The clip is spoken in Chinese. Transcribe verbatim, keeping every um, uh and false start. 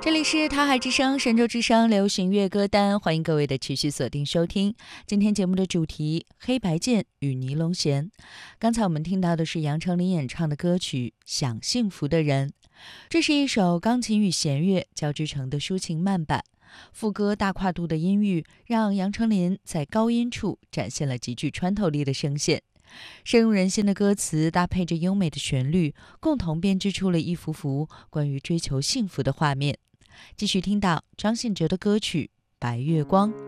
这里是台海之声、神州之声流行乐歌单，欢迎各位的持续锁定收听。今天节目的主题：黑白键与尼龙弦。刚才我们听到的是杨丞琳演唱的歌曲《想幸福的人》，这是一首钢琴与弦乐交织成的抒情慢板。副歌大跨度的音域让杨丞琳在高音处展现了极具穿透力的声线。深入人心的歌词搭配着优美的旋律，共同编织出了一幅幅关于追求幸福的画面。继续听到张信哲的歌曲《白月光》。